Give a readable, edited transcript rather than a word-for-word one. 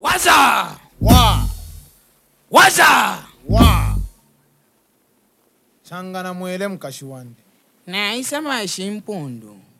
Waza! Wa! Waza! Wa! Changana mwele mkashi wande. Na isa mashi mpundu.